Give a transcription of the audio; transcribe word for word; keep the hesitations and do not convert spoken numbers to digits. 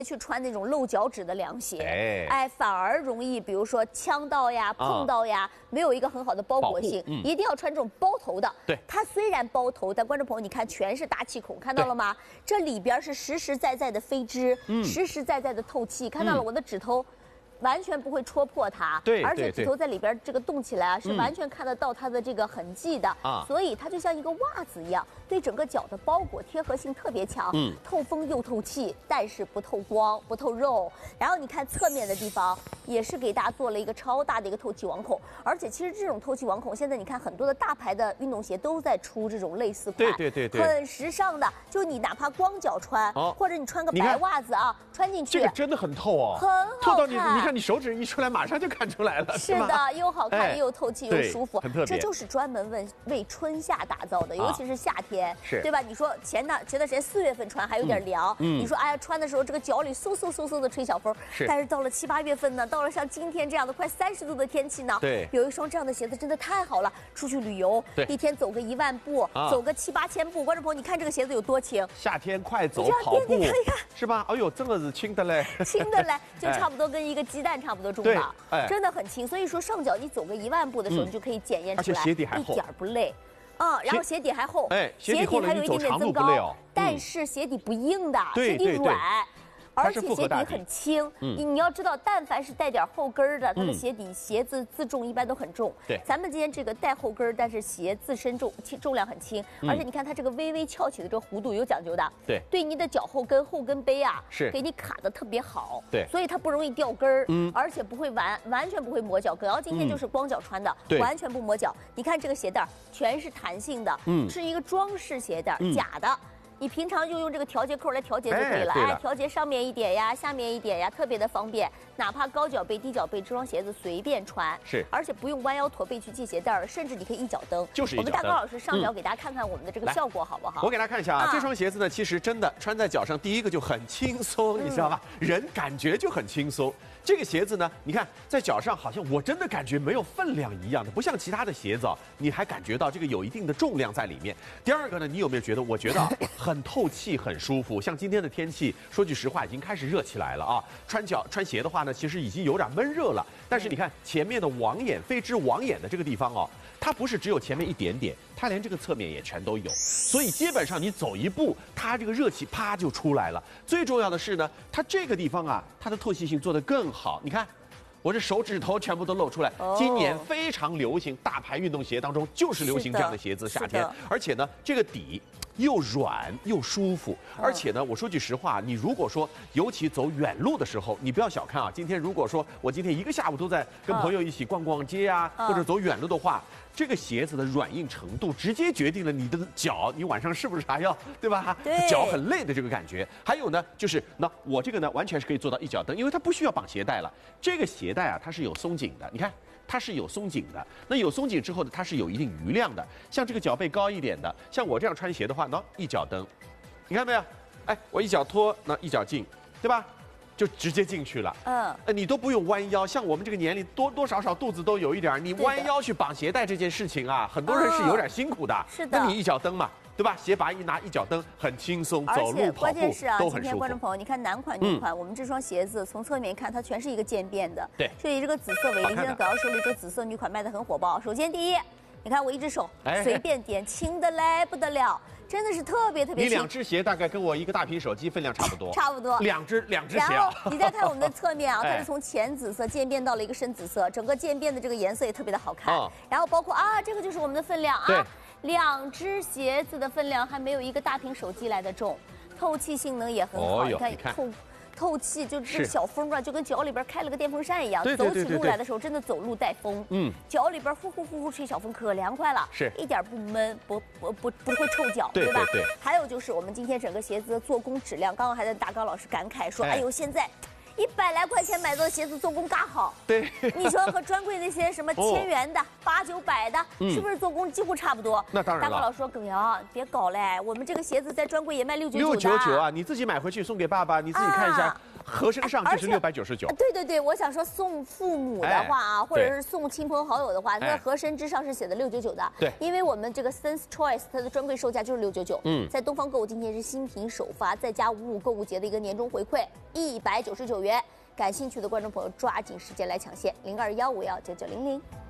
去穿那种露脚趾的凉鞋， 哎， 哎，反而容易，比如说呛到呀、碰到呀，啊、没有一个很好的包裹性。嗯、一定要穿这种包头的。 对， 它虽然包头，但观众朋友，你看全是大气孔，看到了吗？这里边是实实在在的飞织，嗯、实实在在的透气，看到了我的指头。嗯完全不会戳破它， 对， 而且指头在里边这个动起来啊，是完全看得到它的这个痕迹的啊，所以它就像一个袜子一样，对整个脚的包裹贴合性特别强，嗯，透风又透气，但是不透光不透肉。然后你看侧面的地方也是给大家做了一个超大的一个透气网孔，而且其实这种透气网孔现在你看很多的大牌的运动鞋都在出这种类似款， 对对对对， 很时尚的，就你哪怕光脚穿，哦、或者你穿个白袜子啊，穿进去， 这个真的很透哦， 很好看， 透到你，你看。你手指一出来，马上就看出来了。 是的，又好看又透气又舒服， 很特别。 这就是专门为为春夏打造的，尤其是夏天， 是对吧？你说前段前段时间四月份穿还有点凉，你说哎呀穿的时候这个脚里嗖嗖嗖嗖的吹小风，但是到了七八月份呢，到了像今天这样的快三十度的天气呢， 对， 有一双这样的鞋子真的太好了。出去旅游，一天走个一万步，走个七八千步，观众朋友，你看这个鞋子有多轻？ 夏天快走跑步， 你看你看， 是吧？哎呦，真的是轻的嘞， 轻的嘞，就差不多跟一个鸡蛋差不多重吧。 哎， 真的很轻，所以说上脚你走个一万步的时候，嗯、你就可以检验出来， 而且鞋底还厚， 一点不累。嗯，然后鞋底还厚， 哎， 鞋底还有一点点增高，哦、但是鞋底不硬的， 嗯、 鞋底软。而且鞋底底很轻，嗯、你要知道，但凡是带点后跟儿的，它的鞋底、嗯、鞋子自重一般都很重。 对， 咱们今天这个带后跟儿，但是鞋自身重重量很轻，嗯、而且你看它这个微微翘起的这个弧度有讲究的。 对， 对你的脚后跟、后跟杯啊， 是给你卡的特别好。 对， 所以它不容易掉跟儿，嗯，而且不会完完全不会磨脚跟。然后今天就是光脚穿的， 嗯、 完全不磨脚。你看这个鞋带全是弹性的，嗯，是一个装饰鞋带，嗯、假的。你平常就用这个调节扣来调节就可以了，哎，调节上面一点呀，下面一点呀，特别的方便。哪怕高脚背、低脚背，这双鞋子随便穿， 是， 而且不用弯腰驼背去系鞋带儿，甚至你可以一脚蹬。 就是一脚蹬。 我们大高老师上脚给大家看看我们的这个效果好不好？ 我给大家看一下啊，这双鞋子呢，其实真的穿在脚上，第一个就很轻松，你知道吧？人感觉就很轻松。这个鞋子呢，你看在脚上好像我真的感觉没有分量一样的，不像其他的鞋子啊，你还感觉到这个有一定的重量在里面。第二个呢，你有没有觉得？我觉得啊，很透气，很舒服。像今天的天气，说句实话，已经开始热起来了啊。穿脚穿鞋的话呢，其实已经有点闷热了。但是你看前面的网眼飞织网眼的这个地方哦，它不是只有前面一点点，它连这个侧面也全都有。所以基本上你走一步，它这个热气啪就出来了。最重要的是呢，它这个地方啊，它的透气性做得更好。你看，我这手指头全部都露出来。哦、今年非常流行，大牌运动鞋当中就是流行这样的鞋子，夏天。而且呢，这个底又软又舒服，而且呢，我说句实话，你如果说尤其走远路的时候，你不要小看啊。今天如果说我今天一个下午都在跟朋友一起逛逛街啊，或者走远路的话，这个鞋子的软硬程度直接决定了你的脚，你晚上是不是还要对吧？ 对， 脚很累的这个感觉。还有呢，就是那我这个呢，完全是可以做到一脚蹬，因为它不需要绑鞋带了。这个鞋带啊，它是有松紧的，你看。它是有松紧的，那有松紧之后呢，它是有一定余量的。像这个脚背高一点的，像我这样穿鞋的话，喏，一脚蹬，你看没有？哎，我一脚脱，那一脚进，对吧？就直接进去了。嗯，呃，你都不用弯腰。像我们这个年龄，多多少少肚子都有一点，你弯腰去绑鞋带这件事情啊，很多人是有点辛苦的。 是的。 那你一脚蹬嘛。对吧？鞋拔一拿，一脚蹬，很轻松，走路跑步都很舒服。 关键是啊，今天观众朋友，你看男款女款，嗯、我们这双鞋子从侧面看，它全是一个渐变的。 对， 就以这个紫色为例，现在葛优手里这紫色女款卖的很火爆。首先第一，你看我一只手随便点，轻的嘞不得了，真的是特别特别轻。 你两只鞋大概跟我一个大屏手机分量差不多。 差不多。 两只两只鞋。 然后你再看我们的侧面啊，它是从浅紫色渐变到了一个深紫色，整个渐变的这个颜色也特别的好看。哦、然后包括啊，这个就是我们的分量啊。 对。 两只鞋子的分量还没有一个大屏手机来的重，透气性能也很好。 哦、 你看透透气，就这个小风啊，就跟脚里边开了个电风扇一样。 对对对对对， 走起路来的时候，真的走路带风。嗯，脚里边呼呼呼呼吹小风，可凉快了。 是， 一点不闷，不不不不会臭脚， 对吧？ 对对。 还有就是我们今天整个鞋子的做工质量，刚刚还在大高老师感慨说，哎呦，现在。一百来块钱买到的鞋子做工嘎好， 对， 你说和专柜那些什么千元的、八九百的，是不是做工几乎差不多？ 那当然了。 大高老师说耿阳，别搞嘞，我们这个鞋子在专柜也卖六九九的。 六九九啊，你自己买回去送给爸爸，你自己看一下。 合身上就是六百九十九。 对对对，我想说送父母的话啊，或者是送亲朋好友的话，那合身之上是写的六九九的。 对， 因为我们这个 Sense Choice 它的专柜售价就是六九九。嗯，在东方购物今天是新品首发，再加五五购物节的一个年终回馈，一百九十九元。感兴趣的观众朋友抓紧时间来抢先，零二幺五幺九九零零。